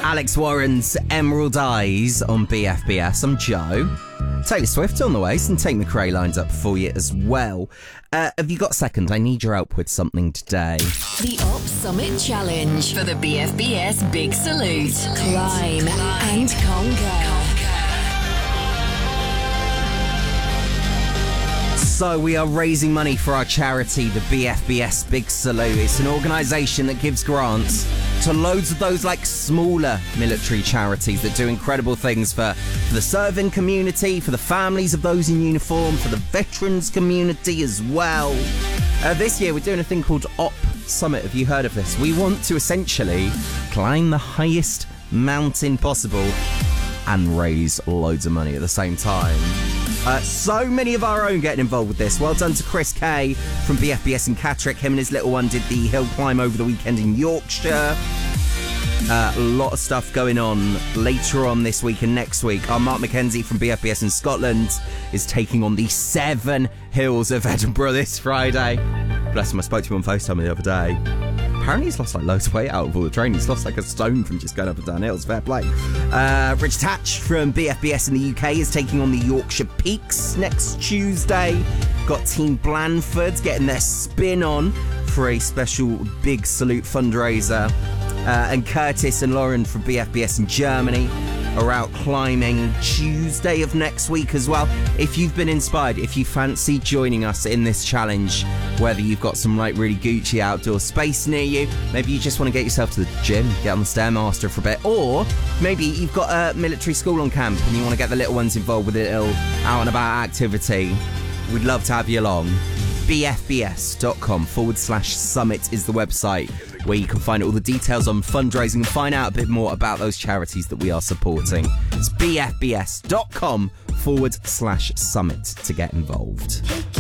Alex Warren's Emerald Eyes on BFBS. I'm Joe. Taylor Swift on the way, and Tate McRae lined up for you as well. Have you got a second? I need your help with something today. The Op Summit Challenge for the BFBS Big Salute. Climb and conquer. So we are raising money for our charity, the BFBS Big Salute. It's an organisation that gives grants to loads of those like smaller military charities that do incredible things for the serving community, for the families of those in uniform, for the veterans community as well. This year we're doing a thing called Op Summit. Have you heard of this? We want to essentially climb the highest mountain possible and raise loads of money at the same time. So many of our own getting involved with this. Well done to Chris Kay from BFBS in Catterick. Him and his little one did the hill climb over the weekend in Yorkshire. A lot of stuff going on later on this week and next week. Our Mark McKenzie from BFBS in Scotland is taking on the 7 hills of Edinburgh this Friday. Bless him, I spoke to him on FaceTime the other day. Apparently he's lost like loads of weight out of all the training. He's lost like a stone from just going up and down hills. Fair play. Richard Hatch from BFBS in the UK is taking on the Yorkshire Peaks next Tuesday. Got Team Blandford getting their spin on for a special Big Salute fundraiser. And Curtis and Lauren from BFBS in Germany are out climbing Tuesday of next week as well. If you've been inspired, if you fancy joining us in this challenge, whether you've got some like really Gucci outdoor space near you, maybe you just want to get yourself to the gym, get on the Stairmaster for a bit, or maybe you've got a military school on camp and you want to get the little ones involved with a little out and about activity, we'd love to have you along. bfbs.com/summit is the website where you can find all the details on fundraising and find out a bit more about those charities that we are supporting. It's bfbs.com/summit to get involved.